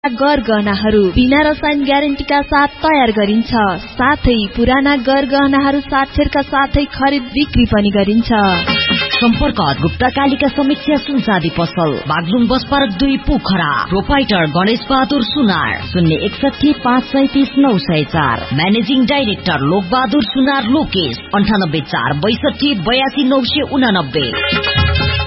गरगहनाहरू बिना रसायन ग्यारेन्टीका साथ तयार गरिन्छ। साथै पुराना गरगहनाहरू साक्षरका साथै खरिद बिक्री पनि गरिन्छ। सम्पर्क गुप्ता कालिका समीक्षा सुनचाँदी पसल, Baglung bus park 2 Pokhara. Proprietor Ganesh Bahadur सुनार, 061 537 904। म्यानेजिङ डाइरेक्टर लोक बहादुर सुनार लोकेश, 98 462 82 989।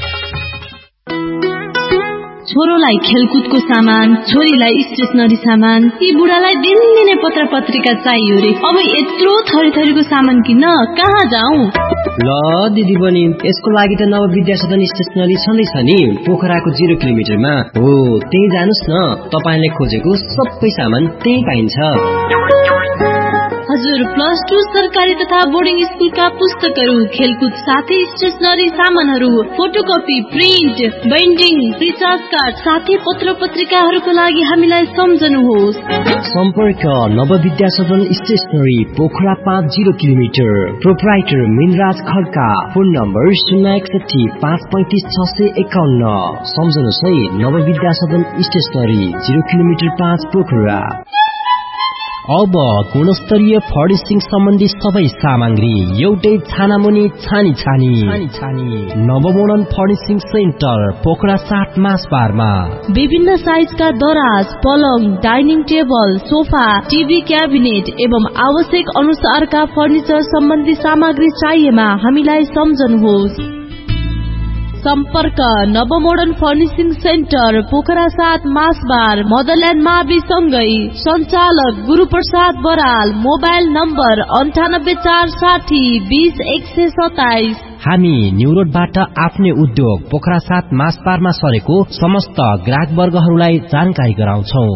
छोरोलाई खेलकुदको सामान, छोरीलाई स्टेशनरी सामान, यी बुढालाई दिनदिनै पत्र पत्रिका चाहियो रे। अब यत्रो थरी थरीको सामान किन्न कहाँ जाऊ? ल दिदी बहिनी, यसको लागि त नव विद्या सदन स्टेशनरी छँदैछ नि, पोखराको 0 किलोमिटरमा हो। त्यही जानुस् न, तपाईले खोजेको सबै सामान त्यही पाइन्छ। हजुर, +2 सरकारी तथा बोर्डिङ स्कुलका पुस्तकहरू, खेलकुद साथै स्टेशनरी सामानहरू, photocopy, print, binding, recharge card साथै पत्र पत्रिकाहरूको लागि हामीलाई सम्झनुहोस्। सम्पर्क नव विद्या सदन stationery, Pokhara 5 0 kilometre. Proprietor Minraj Khadka, phone number 061 535 651। सम्झनुहोस् है, नव विद्या सदन स्टेशनरी, 0 किलोमिटर 5 पोखरा। अब गुणस्तरीय फर्निशिङ सम्बन्धी सबै सामग्री एउटै छानामुनि छानी नवमोडर्न फर्निशिङ सेन्टर, पोखरा 7 मासबारमा। विभिन्न साइजका दराज, पलङ, dining table, sofa, TV cabinet एवं आवश्यक अनुसारका फर्निचर सम्बन्धी सामग्री चाहिएमा हामीलाई सम्झनुहोस्। सम्पर्क नवमोडर्न फर्निशिङ सेन्टर, पोखरा 7 मासबार, मदरल्यान्ड मावि सँगै। सञ्चालक गुरुप्रसाद बराल, मोबाइल नम्बर 98 460 20 127। हामी न्यू रोडबाट आफ्नै उद्योग पोखरा 7 मासबारमा सरेको समस्त ग्राहक वर्गहरूलाई जानकारी गराउँछौ।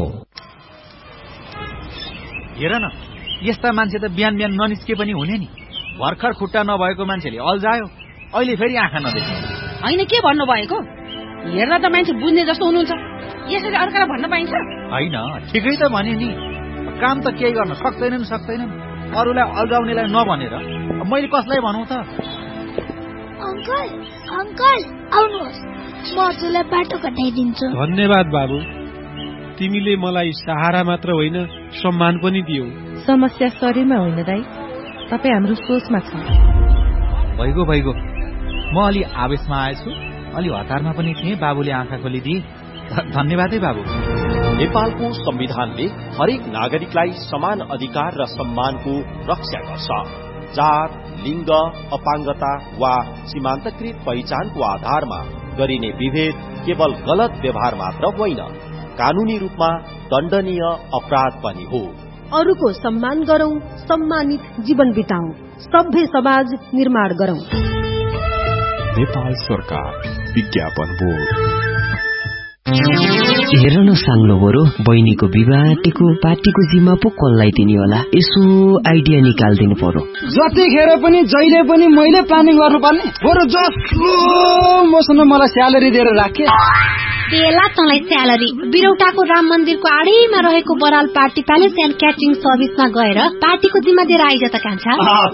हेर न, यस्ता मान्छे त बिहान बिहान ननिस्के पनि हुने नि। भर्खर खुट्टा नभएको मान्छेले अल्झायो, अहिले फेरि आँखा नदेख्ने। होइन, के भन्नु भएको? हेर्दा त मान्छे बुझ्ने जस्तो हुनुहुन्छ, यसरी अर्कालाई भन्न पाइन्छ? होइन, ठिकै त भने नि। काम त केही गर्न सक्दैनन्, अरूलाई अल्झाउनेलाई नभनेर मैले कसलाई भनौँ त? अंकल आउनुहोस्, म हजुरलाई बाटो कटाइदिन्छु। धन्यवाद बाबु, तिमीले मलाई सहारा मात्र होइन सम्मान पनि दियौ। समस्या शरीरमा होइन दाइ, तपाईँ हाम्रो सोचमा छ। भइगयो, म अलि आवेशमा आएछु, अलि हतारमा पनि थिएँ। बाबुले आँखा खोलिदिए, धन्यवाद है बाबु। नेपालको संविधानले हरेक नागरिकलाई समान अधिकार र सम्मानको रक्षा गर्छ। जात, लिङ्ग, अपाङ्गता वा सीमान्तकृत पहिचानको आधारमा गरिने विभेद केवल गलत व्यवहार मात्र होइन, कानूनी रूपमा दण्डनीय अपराध पनि हो। अरूको सम्मान गरौं, सम्मानित जीवन बिताउँ, सभ्य समाज निर्माण गरौं। नेपाल सरकार विज्ञापन बोर्ड। हेर न साङ्लो बरु, बहिनीको विवाहको पार्टीको जिम्मा पो कसलाई दिने होला? यसो आइडिया निकाल्दिनु पर्यो। जतिखेर पनि जहिले पनि मैले प्लानिङ गर्नुपर्ने, बरु जसलो मसँग मलाई स्यालेरी दिएर राखे। बेला तँलाई स्यालेरी। बिरौटाको राम मन्दिरको आडैमा रहेको Baral party palace and catering सर्भिसमा गएर पार्टीको जिम्मा दिएर आइज त कान्छा।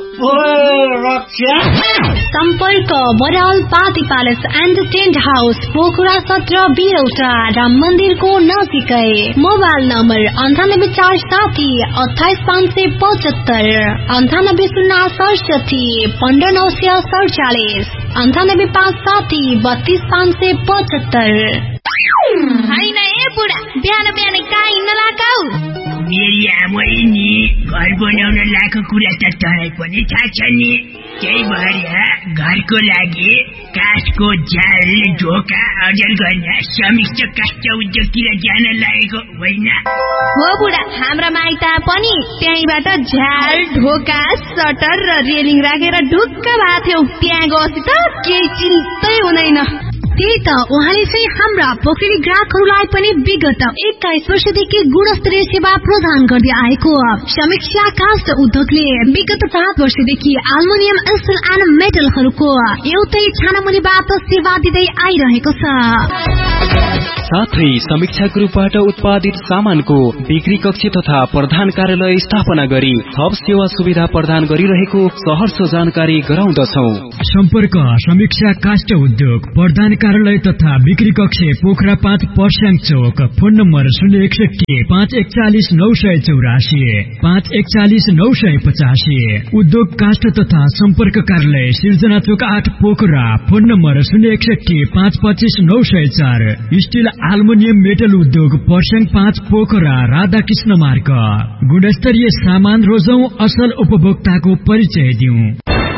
सम्पर्क Baral party palace and tent house, Pokhara 17 बिरौटा, Ram मन्दिरको नजिकै। Mobile number 98 460 28 575, 98 067 15 947, 98 560 32 575। होइन ए बुढा, बिहान बिहान कहाँ हिँड्न लागाउ? मेरी आमै नि घर बनाउन लाएको कुरा त तँलाई पनि थाहा छ नि। त्यही भएर घरको लागि काठको जाल, ढोका अर्जन गर्न समिष्ट काष्ठ उद्योगतिर जान लागेको होइन हो बुढा? हाम्रा माइत पनि त्यहीबाट झाल, ढोका, सटर र रेलिङ राखेर ढुक्क भएको थियो। त्यहाँ गएपछि त केही चिन्तै हुँदैन। त्यही त उहाँले चाहिँ हाम्रा पोखरी ग्राहकहरूलाई पनि विगत 21 वर्षदेखि गुणस्तरीय सेवा प्रदान गर्दै आएको समीक्षा काष्ठ उद्योगले विगत 7 वर्षदेखि एल्युमिनियम, स्टिल एन्ड मेटलहरूको एउटै छानामुनिबाट सेवा दिँदै आइरहेको छ। साथै समीक्षा ग्रुपबाट उत्पादित सामानको बिक्री कक्ष तथा प्रधान कार्यालय स्थापना गरी थप सेवा सुविधा प्रदान गरिरहेको सहर्ष जानकारी गराउँदछौ। सम्पर्क समीक्षा काष्ठ उद्योग प्रधान कार्यालय तथा बिक्री कक्ष पोखरा 5 पर्स्याङ चोक। Phone number 061 541 984 541 985। उद्योग काष्ठ तथा सम्पर्क कार्यालय सिर्जना चोक 8 Pokhara. Phone number 061 525 904। Still aluminium metal उद्योग पर्स्याङ 5 पोखरा राधाकृष्ण मार्ग। गुणस्तरीय सामान रोजौं, असल उपभोक्ताको परिचय दिउँ।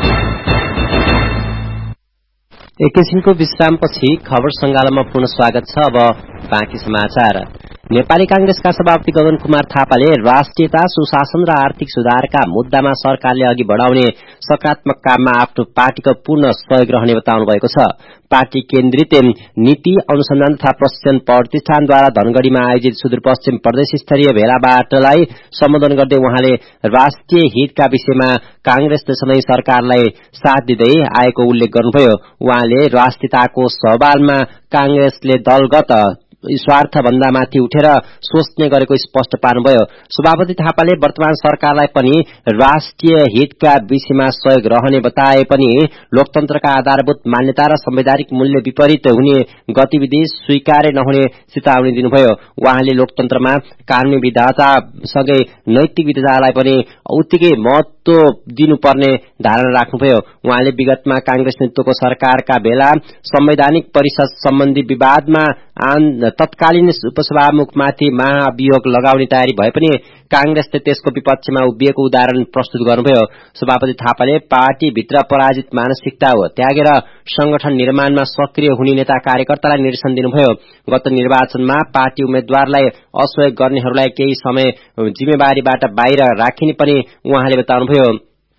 एकैछिनको विश्रामपछि खबर संगालोमा पुनः स्वागत छ। अब बाँकी समाचार। नेपाली कांग्रेसका सभापति गगन कुमार थापाले राष्ट्रियता, सुशासन र आर्थिक सुधारका मुद्दामा सरकारले अघि बढाउने सकारात्मक काममा आफ्नो पार्टीको पूर्ण सहयोग रहने बताउनु भएको छ। पार्टी केन्द्रित नीति अनुसन्धान तथा प्रशिक्षण प्रतिष्ठानद्वारा धनगढ़ीमा आयोजित सुदूरपश्चिम प्रदेश स्तरीय भेलावाटलाई सम्बोधन गर्दै उहाँले राष्ट्रिय हितका विषयमा कांग्रेसले सधैं सरकारलाई साथ दिँदै आएको उल्लेख गर्नुभयो। उहाँले राष्ट्रियताको सवालमा कांग्रेसले दलगत स्वार्थ भन्दा माथि उठेर सोच्ने गरेको स्पष्ट पार्नुभयो। सभापति थापाले वर्तमान सरकारलाई पनि राष्ट्रिय हितका विषयमा सहयोग रहने बताए पनि लोकतन्त्रका आधारभूत मान्यता र संवैधानिक मूल्य विपरीत हुने गतिविधि स्वीकार्य नहुने चेतावनी दिनुभयो। उहाँले लोकतन्त्रमा कानूनी विधाता सँगै नैतिक विधातालाई पनि उत्तिकै महत्व दिनुपर्ने धारणा राख्नुभयो। उहाँले विगतमा कांग्रेस नेतृत्वको सरकारका बेला संवैधानिक परिषद सम्बन्धी विवादमा तत्कालीन उपसभामुखमाथि महाभियोग लगाउने तयारी भए पनि कांग्रेसले त्यसको विपक्षमा उभिएको उदाहरण प्रस्तुत गर्नुभयो। सभापति थापाले पार्टीभित्र पराजित मानसिकता त्यागेर संगठन निर्माणमा सक्रिय हुने नेता कार्यकर्तालाई निर्देशन दिनुभयो। गत निर्वाचनमा पार्टी उम्मेद्वारलाई असहयोग गर्नेहरूलाई केही समय जिम्मेवारीबाट बाहिर राखिने पनि उहाँले बताउनुभयो।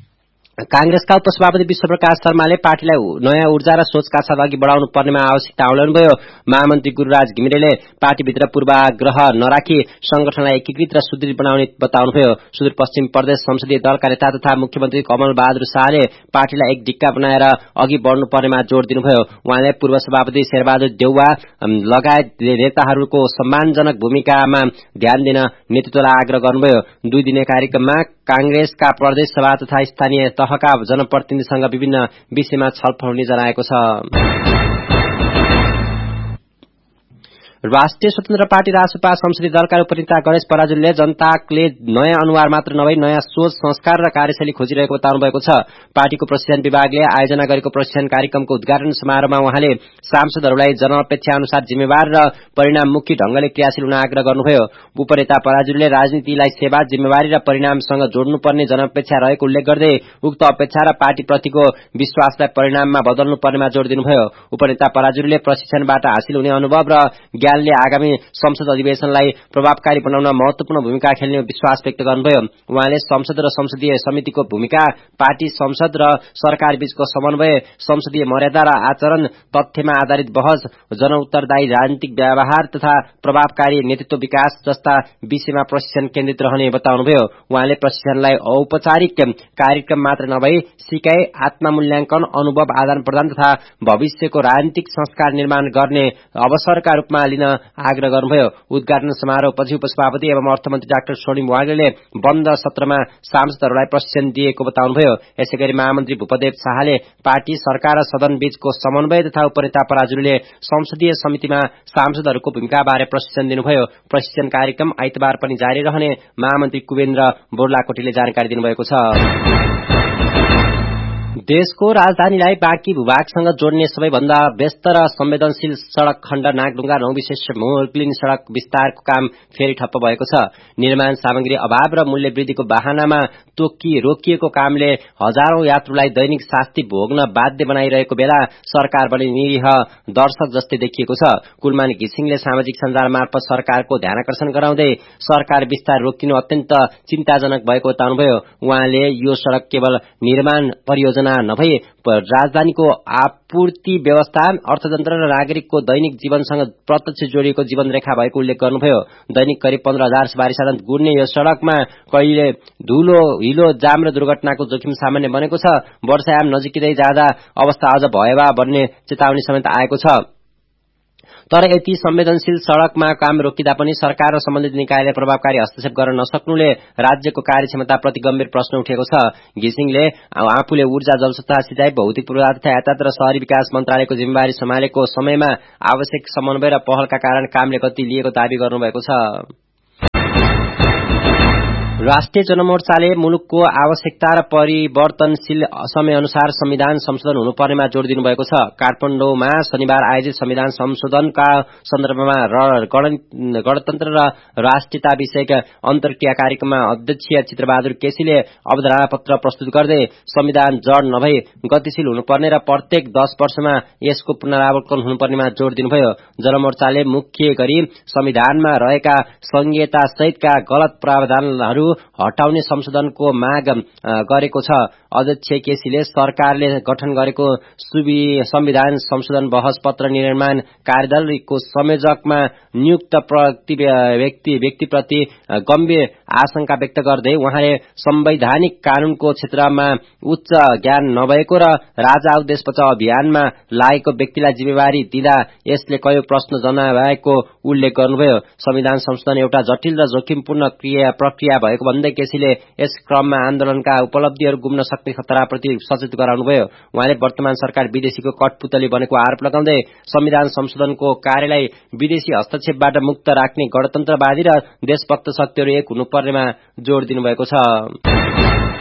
कांग्रेसका उपसभापति विश्वप्रकाश शर्माले पार्टीलाई नयाँ ऊर्जा र सोचका साथ अघि बढाउनु पर्नेमा आवश्यकता आउनुभयो। महामन्त्री गुरुराज घिमिरेले पार्टीभित्र पूर्वाग्रह नराखी संगठनलाई एकीकृत र सुदृढ बनाउने बताउनुभयो। सुदूरपश्चिम प्रदेश संसदीय दलका नेता तथा मुख्यमन्त्री कमल बहादुर शाहले पार्टीलाई एक ढिक्का बनाएर अघि बढ्नु पर्नेमा जोड़ दिनुभयो। उहाँले पूर्व सभापति शेरबहादुर देउवा लगायत नेताहरूको सम्मानजनक भूमिकामा ध्यान दिन नेतृत्वलाई आग्रह गर्नुभयो। 2 दिने कार्यक्रममा कांग्रेसका प्रदेश सभा तथा स्थानीय तहका जनप्रतिनिधिसँग विभिन्न विषयमा छलफल हुने जनाएको छ। राष्ट्रिय स्वतन्त्र पार्टी रासपा संसदीय दलका उपनेता गणेश पराजुलीले जनताले नयाँ अनुहार मात्र नभई नयाँ सोच, संस्कार र कार्यशैली खोजिरहेको बताउनु भएको छ। पार्टीको प्रशिक्षण विभागले आयोजना गरेको प्रशिक्षण कार्यक्रमको उद्घाटन समारोहमा उहाँले सांसदहरूलाई जनअपेक्षा अनुसार जिम्मेवार र परिणाममुखी ढंगले क्रियाशील हुन आग्रह गर्नुभयो। उपनेता पराजुलीले राजनीतिलाई सेवा, जिम्मेवारी र परिणामसँग जोड्नुपर्ने जनअपेक्षा रहेको उल्लेख गर्दै उक्त अपेक्षा र पार्टीप्रतिको विश्वासलाई परिणाममा बदल्नु पर्नेमा जोड़ दिनुभयो। उपनेता पराजुलीले प्रशिक्षणबाट हासिल हुने अनुभव र ज्ञानले आगामी संसद अधिवेशनलाई प्रभावकारी बनाउन महत्वपूर्ण भूमिका खेल्ने विश्वास व्यक्त गर्नुभयो। उहाँले संसद र संसदीय समितिको भूमिका, पार्टी, संसद र सरकार बीचको समन्वय, संसदीय मर्यादा र आचरण, तथ्यमा आधारित बहस, जनउत्तरदायी राजनीतिक व्यवहार तथा प्रभावकारी नेतृत्व विकास जस्ता विषयमा प्रशिक्षण केन्द्रित रहने बताउनुभयो। उहाँले प्रशिक्षणलाई औपचारिक कार्यक्रम मात्र नभई सिकाइ, आत्ममूल्याङ्कन, अनुभव आदान प्रदान तथा भविष्यको राजनीतिक संस्कार निर्माण गर्ने अवसरका रूपमा लिन आग्रह गर्नुभयो। उद्घाटन समारोहपछि उपसभापति एवं अर्थमन्त्री डाक्टर स्वर्णिम वाग्लेले बन्द सत्रमा सांसदहरूलाई प्रशिक्षण दिएको बताउनुभयो। यसैगरी महामन्त्री भूपदेव शाहले पार्टी, सरकार र सदन बीचको समन्वय तथा उपनेता पराजुलीले संसदीय समितिमा सांसदहरूको भूमिकाबारे प्रशिक्षण दिनुभयो। प्रशिक्षण कार्यक्रम आइतबार पनि जारी रहने महामन्त्री कुवेन्द्र बोर्लाकोटीले जानकारी दिनुभएको छ। देशको राजधानीलाई बाँकी भूभागसँग जोड्ने सबैभन्दा व्यस्त र संवेदनशील सड़क खण्ड नागढुङ्गा नौविशेष मोर्लिङ सड़क विस्तारको काम फेरि ठप्प भएको छ। निर्माण सामग्री अभाव र मूल्य वृद्धिको बहानामा रोकिएको कामले हजारौं यात्रुलाई दैनिक शास्ति भोग्न बाध्य बनाइरहेको बेला सरकार पनि निरीह दर्शक जस्तै देखिएको छ। कुलमान घिसिङले सामाजिक सञ्जाल मार्फत सरकारको ध्यानकर्षण गराउँदै सरकार विस्तार रोकिनु अत्यन्त चिन्ताजनक भएको बताउनुभयो। उहाँले यो सड़क केवल निर्माण परियोजना नभई राजधानीको आपूर्ति व्यवस्था, अर्थतन्त्र र नागरिकको दैनिक जीवनसँग प्रत्यक्ष जोडिएको जीवन रेखा भएको उल्लेख गर्नुभयो। दैनिक करिब 15,000 सवारी साधन गुड्ने यो सड़कमा कहिले धुलो, हिलो, जाम र दुर्घटनाको जोखिम सामान्य बनेको छ। वर्षायाम नजिकै जाँदा अवस्था अझ भएवा भन्ने चेतावनी समेत आएको छ। तर यति संवेदनशील सड़कमा काम रोकिँदा पनि सरकार र सम्बन्धित निकायले प्रभावकारी हस्तक्षेप गर्न नसक्नुले राज्यको कार्यक्षमताप्रति गम्भीर प्रश्न उठेको छ। घिसिङले आफूले ऊर्जा जलस्रोत सिंचाई भौतिक पूर्वाधार तथा यातायात र शहरी विकास मन्त्रालयको जिम्मेवारी सम्हालेको समयमा आवश्यक समन्वय र पहलका कारण कामले गति लिएको दावी गर्नुभएको छ। राष्ट्रिय जनमोर्चाले मुलुकको आवश्यकता र परिवर्तनशील समय अनुसार संविधान संशोधन हुनुपर्नेमा जोड़ दिनुभएको छ। काठमाडौँमा शनिबार आयोजित संविधान संशोधनका सन्दर्भमा गणतन्त्र र राष्ट्रियता विषयक अन्तर्क्रिया कार्यक्रममा अध्यक्षीय चित्रबहादुर केसीले अवधारणा पत्र प्रस्तुत गर्दै संविधान जड नभई गतिशील हुनुपर्ने र प्रत्येक 10 वर्षमा यसको पुनरावलोकन हुनुपर्नेमा जोड़ दिनुभयो। जनमोर्चाले मुख्य गरी संविधानमा रहेका संघीयता सहितका गलत प्रावधानहरू हटाउने संशोधनको माग गरेको छ। अध्यक्ष केसीले सरकारले गठन गरेको संविधान संशोधन बहस पत्र निर्माण कार्यदलको संयोजकमा नियुक्त व्यक्तिप्रति गम्भीर आशंका व्यक्त गर्दै उहाँले संवैधानिक कानूनको क्षेत्रमा उच्च ज्ञान नभएको र राजा उद्देश्य बचाउ अभियानमा लागेको व्यक्तिलाई जिम्मेवारी दिँदा यसले कयौं प्रश्न जनाएको उल्लेख गर्नुभयो। संविधान संशोधन एउटा जटिल र जोखिमपूर्ण प्रक्रिया भएको भन्दै केसीले यस क्रममा आन्दोलनका उपलब्धिहरू गुम्न सक्ने खतराप्रति सचेत गराउनुभयो। उहाँले वर्तमान सरकार विदेशीको कठपुतली बनेको आरोप लगाउँदै संविधान संशोधनको कार्यलाई विदेशी हस्तक्षेपबाट मुक्त राख्ने गणतन्त्रवादी र देशभक्त शक्तिहरू एक हुनुपर्नेमा जोड़ दिनुभएको छ।